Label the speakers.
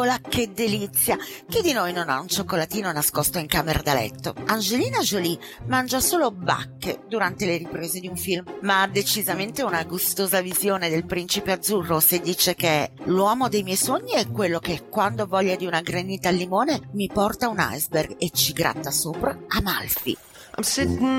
Speaker 1: cioccola, che delizia! Chi di noi non ha un cioccolatino nascosto in camera da letto? Angelina Jolie mangia solo bacche durante le riprese di un film, ma ha decisamente una gustosa visione del principe azzurro se dice che l'uomo dei miei sogni è quello che, quando ho voglia di una granita al limone, mi porta un iceberg e ci gratta sopra Amalfi.